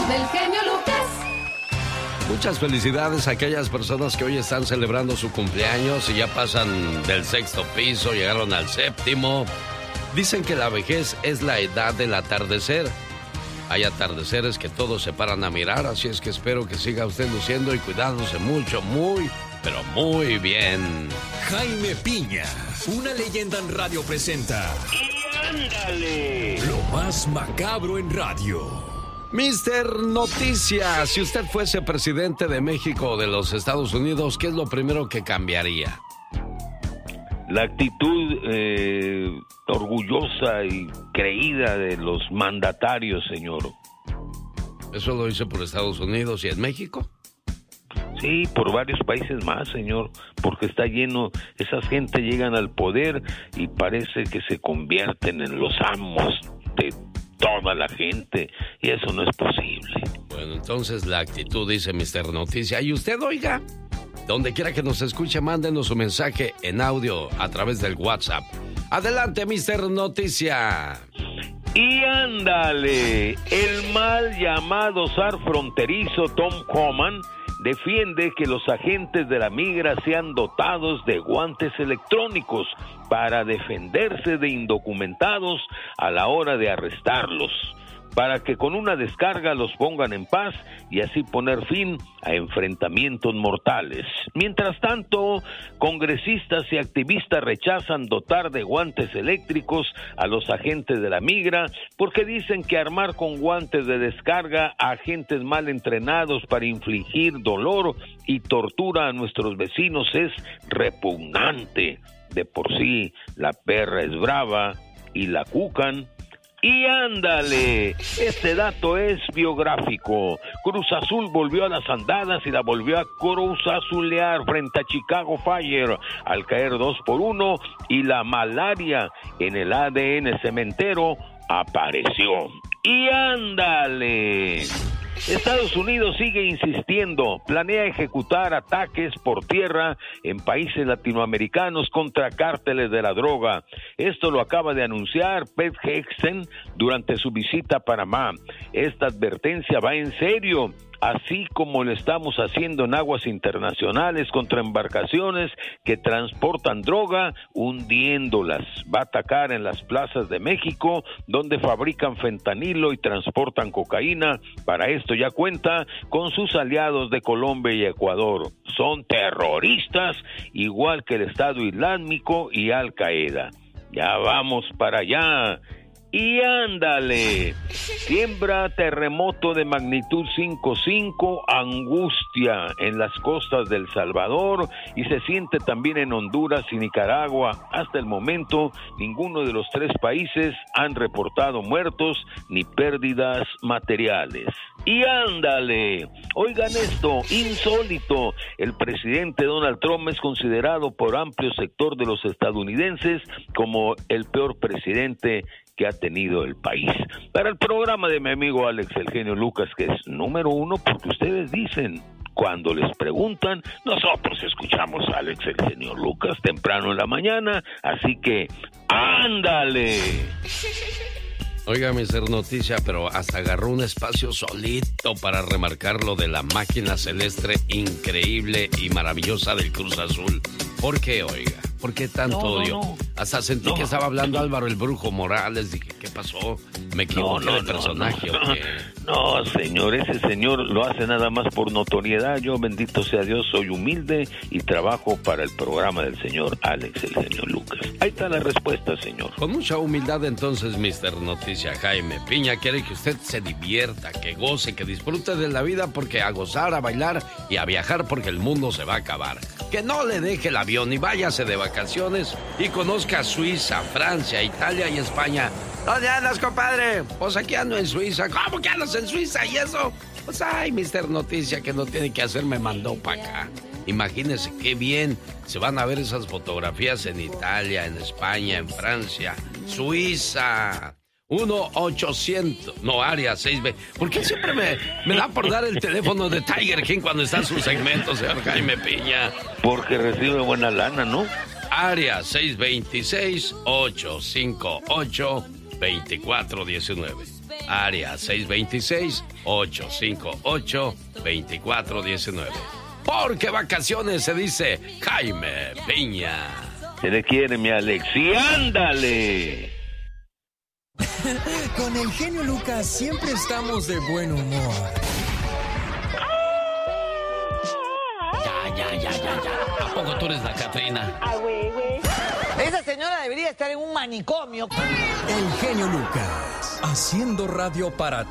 del genio Lucas. Muchas felicidades a aquellas personas que hoy están celebrando su cumpleaños y ya pasan del 6º piso, llegaron al 7º. Dicen que la vejez es la edad del atardecer. Hay atardeceres que todos se paran a mirar, así es que espero que siga usted luciendo y cuidándose mucho, muy, pero muy bien. Jaime Piña, una leyenda en radio presenta. ¡Y ándale! Lo más macabro en radio. Mister Noticias, si usted fuese presidente de México o de los Estados Unidos, ¿qué es lo primero que cambiaría? La actitud orgullosa y creída de los mandatarios, señor. ¿Eso lo hice por Estados Unidos y en México? Sí, por varios países más, señor, porque está lleno, esas gente llegan al poder y parece que se convierten en los amos de toda la gente, y eso no es posible. Bueno, entonces la actitud, dice Mister Noticia. Y usted, oiga, donde quiera que nos escuche, mándenos su mensaje en audio a través del WhatsApp. Adelante, Mister Noticia. Y ándale, el mal llamado zar fronterizo Tom Homan defiende que los agentes de la migra sean dotados de guantes electrónicos para defenderse de indocumentados a la hora de arrestarlos, para que con una descarga los pongan en paz y así poner fin a enfrentamientos mortales. Mientras tanto, congresistas y activistas rechazan dotar de guantes eléctricos a los agentes de la migra porque dicen que armar con guantes de descarga a agentes mal entrenados para infligir dolor y tortura a nuestros vecinos es repugnante. De por sí, la perra es brava y la cucan. Y ándale, este dato es biográfico. Cruz Azul volvió a las andadas y la volvió a cruzazulear frente a Chicago Fire al caer 2-1 y la malaria en el ADN cementero apareció. Y ándale. Estados Unidos sigue insistiendo, planea ejecutar ataques por tierra en países latinoamericanos contra cárteles de la droga. Esto lo acaba de anunciar Pete Hegseth durante su visita a Panamá. Esta advertencia va en serio, así como lo estamos haciendo en aguas internacionales contra embarcaciones que transportan droga, hundiéndolas. Va a atacar en las plazas de México, donde fabrican fentanilo y transportan cocaína. Para esto ya cuenta con sus aliados de Colombia y Ecuador. Son terroristas, igual que el Estado Islámico y Al Qaeda. Ya vamos para allá. Y ándale, siembra terremoto de magnitud 5.5, angustia en las costas del Salvador y se siente también en Honduras y Nicaragua. Hasta el momento, ninguno de los tres países han reportado muertos ni pérdidas materiales. Y ándale, oigan esto, insólito, el presidente Donald Trump es considerado por amplio sector de los estadounidenses como el peor presidente que ha tenido el país. Para el programa de mi amigo Alex el genio Lucas, que es número 1, porque ustedes dicen, cuando les preguntan, nosotros escuchamos a Alex el genio Lucas temprano en la mañana, así que ándale. Oiga, Mister Noticia, pero hasta agarró un espacio solito para remarcar lo de la máquina celeste increíble y maravillosa del Cruz Azul. ¿Por qué, oiga? ¿Por qué tanto odio? Hasta sentí que estaba hablando Álvaro el Brujo Morales. Dije, ¿qué pasó? ¿Me equivoqué de personaje o qué? No, señor, ese señor lo hace nada más por notoriedad. Yo, bendito sea Dios, soy humilde y trabajo para el programa del señor Alex el genio Lucas. Ahí está la respuesta, señor. Con mucha humildad, entonces, Mister Noticia Jaime Piña quiere que usted se divierta, que goce, que disfrute de la vida, porque a gozar, a bailar y a viajar, porque el mundo se va a acabar. Que no le deje el avión y váyase de vacaciones y conozca Suiza, Francia, Italia y España. ¿Dónde andas, compadre? Pues aquí ando en Suiza. ¿Cómo que andas en Suiza y eso? Pues ay, Mister Noticia, que no tiene que hacer, me mandó para acá. Imagínense qué bien se van a ver esas fotografías en Italia, en España, en Francia, Suiza. 1-800, no, área 6B. ¿Por qué siempre me da por dar el teléfono de Tiger King cuando está en su segmento, señor Jaime Piña? Porque recibe buena lana, ¿no? Área 626-858-2419. área 626-858-2419. Porque vacaciones se dice Jaime Piña. Se le quiere, mi Alex. ¡Y ándale! Con el genio Lucas siempre estamos de buen humor. Ya. ¿A poco tú eres la Catrina? Ah, güey. Esa señora debería estar en un manicomio. El genio Lucas, haciendo radio para